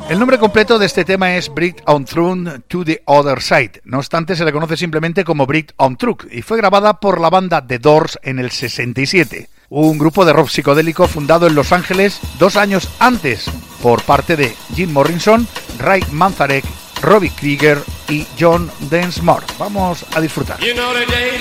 El nombre completo de este tema es Bring On Through to the Other Side. No obstante, se le conoce simplemente como Bring On Through y fue grabada por la banda The Doors en el 67. Un grupo de rock psicodélico fundado en Los Ángeles 2 años antes por parte de Jim Morrison, Ray Manzarek, Robbie Krieger y John Densmore. Vamos a disfrutar.